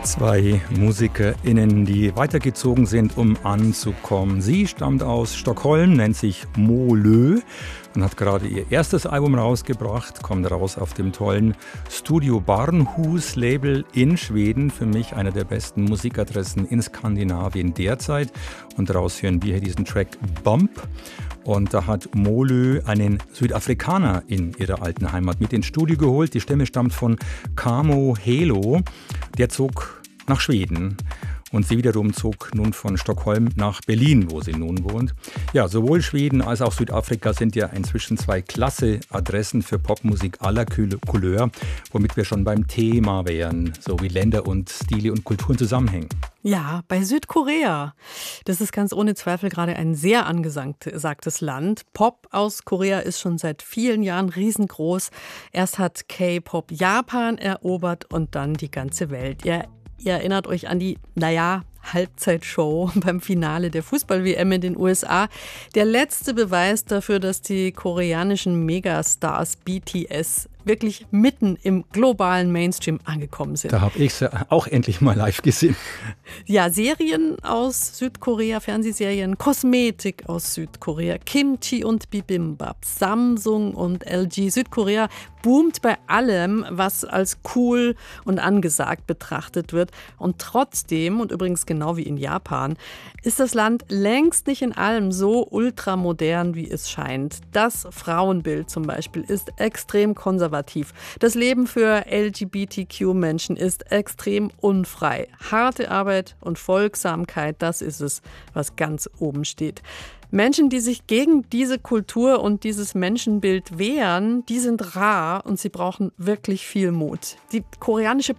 Zwei MusikerInnen, die weitergezogen sind, um anzukommen. Sie stammt aus Stockholm, nennt sich Molö und hat gerade ihr erstes Album rausgebracht, kommt raus auf dem tollen Studio Barnhus-Label in Schweden. Für mich einer der besten Musikadressen in Skandinavien derzeit. Und daraus hören wir hier diesen Track Bump. Und da hat Molö einen Südafrikaner in ihrer alten Heimat mit ins Studio geholt. Die Stimme stammt von Kamo Helo. Der zog nach Schweden. Und sie wiederum zog nun von Stockholm nach Berlin, wo sie nun wohnt. Ja, sowohl Schweden als auch Südafrika sind ja inzwischen zwei klasse Adressen für Popmusik aller Couleur, womit wir schon beim Thema wären, so wie Länder und Stile und Kulturen zusammenhängen. Ja, bei Südkorea. Das ist ganz ohne Zweifel gerade ein sehr angesagtes Land. Pop aus Korea ist schon seit vielen Jahren riesengroß. Erst hat K-Pop Japan erobert und dann die ganze Welt. Ihr erinnert euch an die, Halbzeitshow beim Finale der Fußball-WM in den USA. Der letzte Beweis dafür, dass die koreanischen Megastars BTS wirklich mitten im globalen Mainstream angekommen sind. Da habe ich sie auch endlich mal live gesehen. Ja, Serien aus Südkorea, Fernsehserien, Kosmetik aus Südkorea, Kimchi und Bibimbap, Samsung und LG. Südkorea boomt bei allem, was als cool und angesagt betrachtet wird. Und trotzdem, und übrigens genau wie in Japan, ist das Land längst nicht in allem so ultramodern, wie es scheint. Das Frauenbild zum Beispiel ist extrem konservativ. Das Leben für LGBTQ-Menschen ist extrem unfrei. Harte Arbeit und Folgsamkeit, das ist es, was ganz oben steht. Menschen, die sich gegen diese Kultur und dieses Menschenbild wehren, die sind rar und sie brauchen wirklich viel Mut. Die koreanische